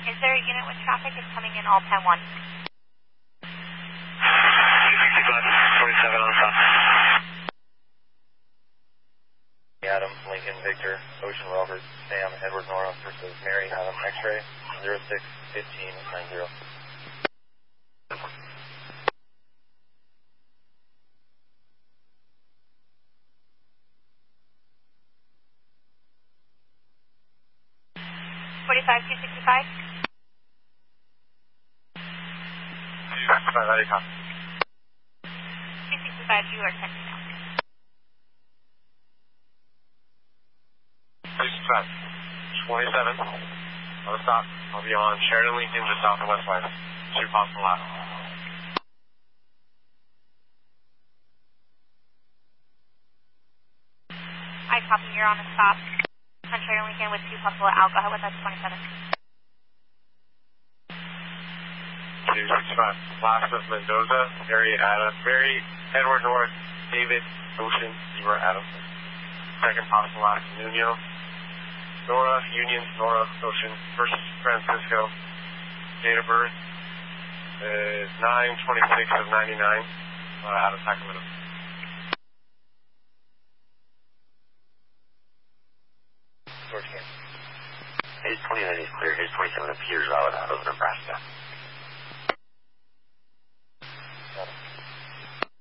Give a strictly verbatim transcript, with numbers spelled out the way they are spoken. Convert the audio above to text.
Is there a unit with traffic? It's coming in all ten one. two sixty-five, twenty-seven on stop. Adam, Lincoln, Victor, Ocean, Robert, Sam, Edward, Nora versus Mary, Adam, X-ray, zero six fifteen nine zero. forty-five, two sixty-five. two sixty-five, how do you copy? two sixty-five, you are sending out. two sixty-five, twenty-seven, on the stop. I'll be on Sheridan, Lincoln, just off the west line. Shoot possible last. I copy, you're on a stop. On Sheridan, Lincoln with two possible out. Go ahead with that twenty-seven. two sixty-five, last of Mendoza, Mary, Adam, Mary, Edward, North, David, Ocean, Zebra, Adam. Second possible last, Nuno, Nora, Union, Nora, Ocean, first Francisco. Date of birth is nine twenty-six of ninety-nine, uh, out of Sacramento. Page twenty-nine is clear. Page twenty-seven appears valid out of Nebraska.